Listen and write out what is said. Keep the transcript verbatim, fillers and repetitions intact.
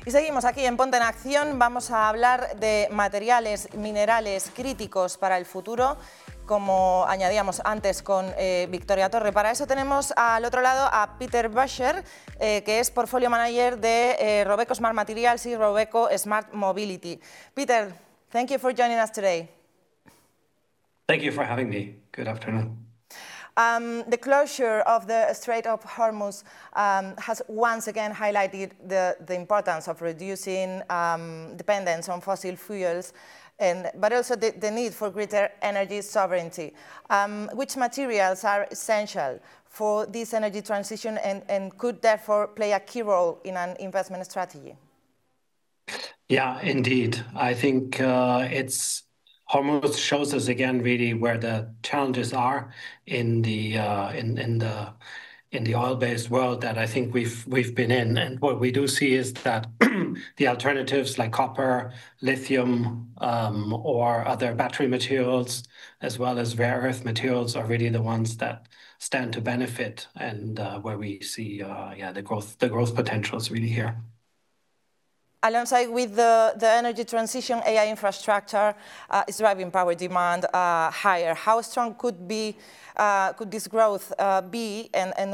Y seguimos aquí en Ponte en Acción. Vamos a hablar de materiales, minerales críticos para el futuro, como añadíamos antes con eh, Victoria Torre. Para eso tenemos al otro lado a Peter Buscher, eh, que es Portfolio Manager de eh, Robeco Smart Materials y Robeco Smart Mobility. Peter, thank you for joining us today. Thank you for having me. Good afternoon. Um, the closure of the Strait of Hormuz um, has once again highlighted the, the importance of reducing um, dependence on fossil fuels, and, but also the, the need for greater energy sovereignty. Um, which materials are essential for this energy transition and, and could therefore play a key role in an investment strategy? Yeah, indeed. I think uh, it's Hormuz shows us again really where the challenges are in the uh, in in the in the oil-based world that I think we've we've been in. And what we do see is that the alternatives like copper, lithium, um, or other battery materials, as well as rare earth materials, are really the ones that stand to benefit, and uh, where we see uh, yeah the growth the growth potential is really here. Alongside with the, the energy transition, A I infrastructure uh, is driving power demand uh, higher. How strong could be uh, could this growth uh, be, and, and